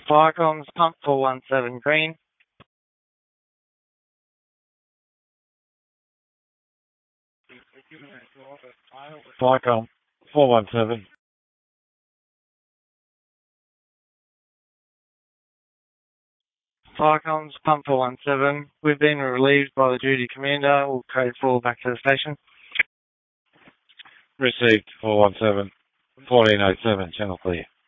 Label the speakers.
Speaker 1: Firecoms, pump 417 green.
Speaker 2: Firecom 417.
Speaker 1: Firecoms, pump 417. We've been relieved by the duty commander. We'll code 4 back to the station.
Speaker 2: Received 417. 1407, channel clear.